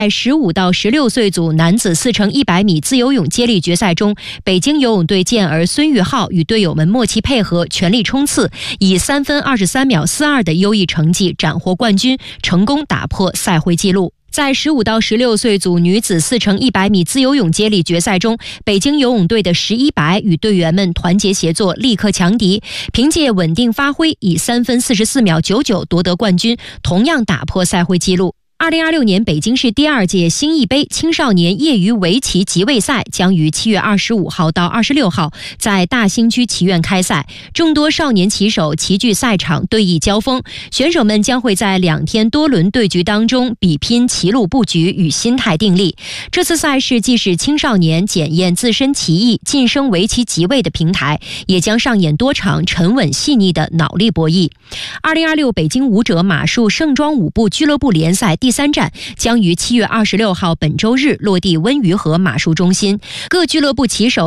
在15到16岁组男子4乘100米自由泳接力决赛中，北京游泳队健儿孙玉浩与队友们默契配合，全力冲刺，以3分23秒42的优异成绩斩获冠军，成功打破赛会纪录。在15到16岁组女子4乘100米自由泳接力决赛中，北京游泳队的11白与队员们团结协作，力克强敌，凭借稳定发挥，以3分44秒99夺得冠军，同样打破赛会纪录。2026年北京市第2届新艺杯青少年业余围棋集位赛将于7月25号到26号在大兴区棋院开赛，众多少年棋手齐聚赛场对弈交锋，选手们将会在2天多轮对局当中比拼棋路布局与心态定力。这次赛事既是青少年检验自身棋艺、晋升围棋级位的平台，也将上演多场沉稳细腻的脑力博弈。2026北京舞者马术盛装舞步俱乐部联赛第3站将于7月26号本周日落地温榆河马术中心，各俱乐部棋手